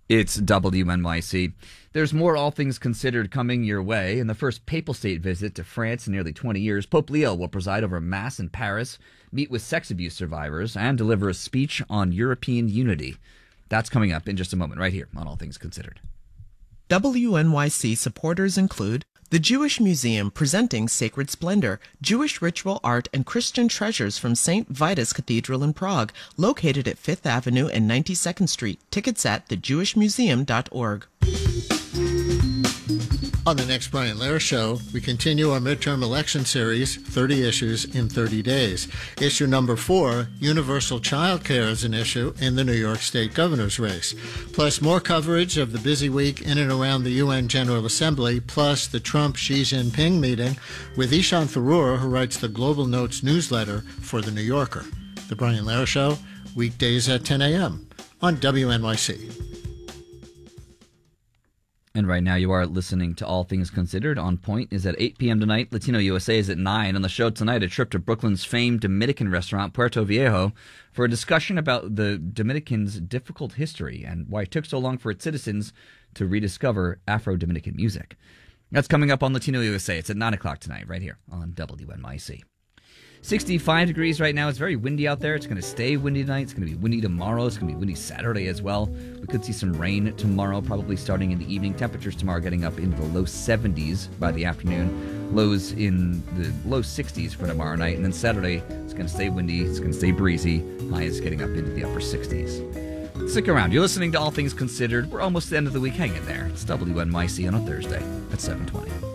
It's WNYC. There's more All Things Considered coming your way. In the first papal state visit to France in nearly 20 years, Pope Leo will preside over Mass in Paris, meet with sex abuse survivors, and deliver a speech on European unity. That's coming up in just a moment, right here on All Things Considered. WNYC supporters include the Jewish Museum presenting Sacred Splendor, Jewish ritual art and Christian treasures from St. Vitus Cathedral in Prague, located at 5th Avenue and 92nd Street. Tickets at thejewishmuseum.org. On the next Brian Lehrer Show, we continue our midterm election series, 30 Issues in 30 Days. Issue number 4, Universal Child Care is an issue in the New York State governor's race. Plus more coverage of the busy week in and around the UN General Assembly, plus the Trump-Xi Jinping meeting with Ishan Tharoor, who writes the Global Notes newsletter for The New Yorker. The Brian Lehrer Show, weekdays at 10 a.m. on WNYC. And right now you are listening to All Things Considered. On Point is at 8 p.m. tonight. Latino USA is at 9. On the show tonight, a trip to Brooklyn's famed Dominican restaurant, Puerto Viejo, for a discussion about the Dominicans' difficult history and why it took so long for its citizens to rediscover Afro-Dominican music. That's coming up on Latino USA. It's at 9 o'clock tonight, right here on WNYC. 65 degrees right now. It's very windy out there. It's going to stay windy tonight. It's going to be windy tomorrow. It's going to be windy Saturday as well. We could see some rain tomorrow, probably starting in the evening. Temperatures tomorrow getting up into the low 70s by the afternoon. Lows in the low 60s for tomorrow night. And then Saturday, it's going to stay windy. It's going to stay breezy. Highs getting up into the upper 60s. Stick around. You're listening to All Things Considered. We're almost at the end of the week. Hang in there. It's WNYC on a Thursday at 7:20.